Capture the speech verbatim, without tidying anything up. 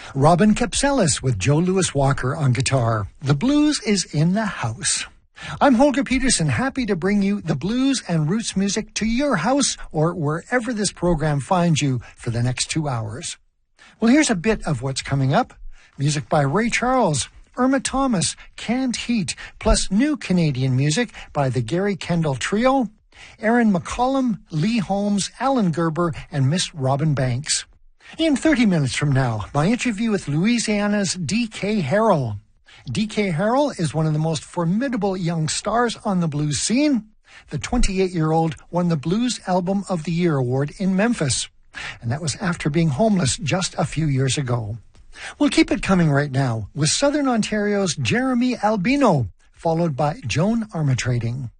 Robin Capsellis with Joe Louis Walker on guitar. The blues is in the house. I'm Holger Peterson, happy to bring you the blues and roots music to your house or wherever this program finds you for the next two hours. Well, here's a bit of what's coming up. Music by Ray Charles, Irma Thomas, Canned Heat, plus new Canadian music by the Gary Kendall Trio, Aaron McCollum, Lee Holmes, Alan Gerber, and Miss Robin Banks. In thirty minutes from now, my interview with Louisiana's D K Harrell. D K Harrell is one of the most formidable young stars on the blues scene. The twenty-eight-year-old won the Blues Album of the Year award in Memphis, and that was after being homeless just a few years ago. We'll keep it coming right now with Southern Ontario's Jeremy Albino, followed by Joan Armatrading.